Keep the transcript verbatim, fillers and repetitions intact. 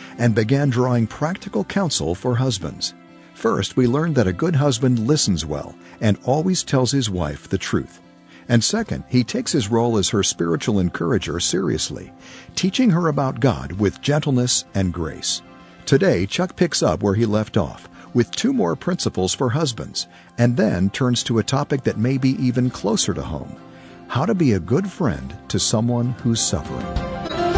and began drawing practical counsel for husbands. First, we learned that a good husband listens well and always tells his wife the truth. And second, he takes his role as her spiritual encourager seriously, teaching her about God with gentleness and grace. Today, Chuck picks up where he left off with two more principles for husbands, and then turns to a topic that may be even closer to home: how to be a good friend to someone who's suffering.